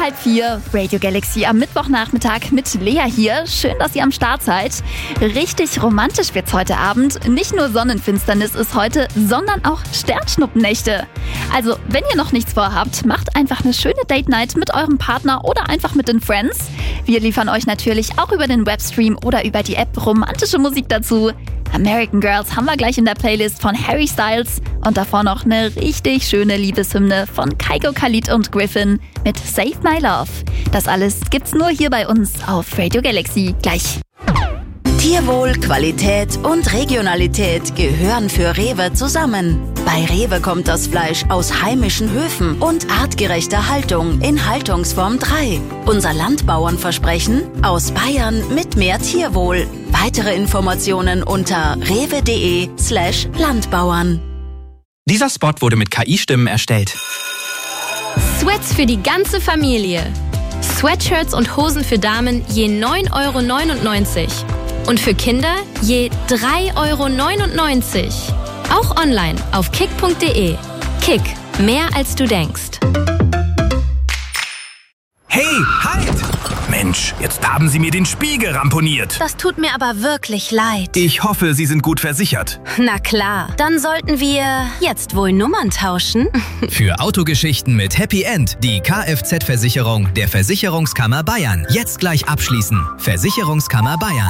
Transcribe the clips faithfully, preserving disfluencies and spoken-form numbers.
halb vier, Radio Galaxy am Mittwochnachmittag mit Lea hier. Schön, dass ihr am Start seid. Richtig romantisch wird's heute Abend. Nicht nur Sonnenfinsternis ist heute, sondern auch Sternschnuppennächte. Also, wenn ihr noch nichts vorhabt, macht einfach eine schöne Date-Night mit eurem Partner oder einfach mit den Friends. Wir liefern euch natürlich auch über den Webstream oder über die App romantische Musik dazu. American Girls haben wir gleich in der Playlist von Harry Styles und davor noch eine richtig schöne Liebeshymne von Kygo, Khalid und Griffin mit Save My Love. Das alles gibt's nur hier bei uns auf Radio Galaxy. Gleich. Tierwohl, Qualität und Regionalität gehören für Rewe zusammen. Bei Rewe kommt das Fleisch aus heimischen Höfen und artgerechter Haltung in Haltungsform drei. Unser Landbauernversprechen: aus Bayern mit mehr Tierwohl. Weitere Informationen unter rewe.de slash Landbauern. Dieser Spot wurde mit K I-Stimmen erstellt. Sweats für die ganze Familie. Sweatshirts und Hosen für Damen je neun Euro neunundneunzig. Und für Kinder je drei Euro neunundneunzig. Auch online auf kick punkt de. Kick, mehr als du denkst. Hey, halt! Mensch, jetzt haben Sie mir den Spiegel ramponiert. Das tut mir aber wirklich leid. Ich hoffe, Sie sind gut versichert. Na klar, dann sollten wir jetzt wohl Nummern tauschen. Für Autogeschichten mit Happy End die Kfz-Versicherung der Versicherungskammer Bayern. Jetzt gleich abschließen. Versicherungskammer Bayern.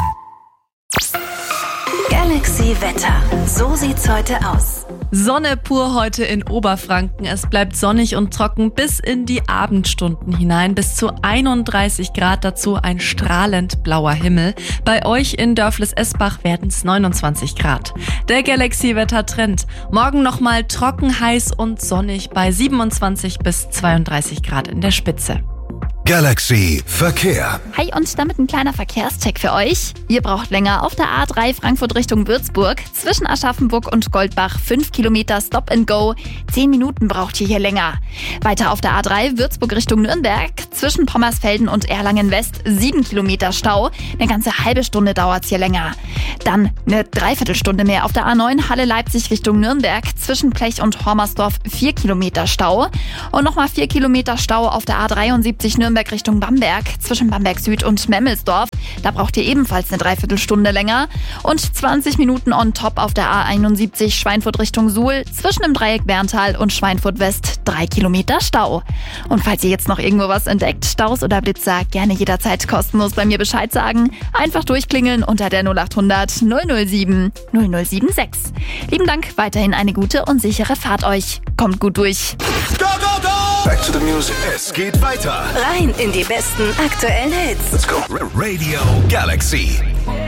Galaxy Wetter. So sieht's heute aus. Sonne pur heute in Oberfranken. Es bleibt sonnig und trocken bis in die Abendstunden hinein. Bis zu einunddreißig Grad, dazu ein strahlend blauer Himmel. Bei euch in Dörfles-Esbach werden es neunundzwanzig Grad. Der Galaxy-Wetter-Trend. Morgen nochmal trocken, heiß und sonnig bei siebenundzwanzig bis zweiunddreißig Grad in der Spitze. Galaxy Verkehr. Hi und damit ein kleiner Verkehrscheck für euch. Ihr braucht länger auf der A drei Frankfurt Richtung Würzburg. Zwischen Aschaffenburg und Goldbach fünf Kilometer Stop and Go. zehn Minuten braucht ihr hier länger. Weiter auf der A drei Würzburg Richtung Nürnberg. Zwischen Pommersfelden und Erlangen West sieben Kilometer Stau. Eine ganze halbe Stunde dauert's hier länger. Dann eine Dreiviertelstunde mehr auf der A neun Halle Leipzig Richtung Nürnberg. Zwischen Plech und Hormersdorf vier Kilometer Stau. Und nochmal vier Kilometer Stau auf der A dreiundsiebzig Nürnberg Richtung Bamberg, zwischen Bamberg Süd und Memmelsdorf. Da braucht ihr ebenfalls eine Dreiviertelstunde länger. Und zwanzig Minuten on top auf der A einundsiebzig Schweinfurt Richtung Suhl, zwischen dem Dreieck Berntal und Schweinfurt West drei Kilometer Stau. Und falls ihr jetzt noch irgendwo was entdeckt, Staus oder Blitzer, gerne jederzeit kostenlos bei mir Bescheid sagen. Einfach durchklingeln unter der null achthundert null null sieben null null sieben sechs. Lieben Dank, weiterhin eine gute und sichere Fahrt euch. Kommt gut durch. Go, go, go! Back to the music. Es geht weiter. Rein in die besten aktuellen Hits. Let's go. Radio Galaxy.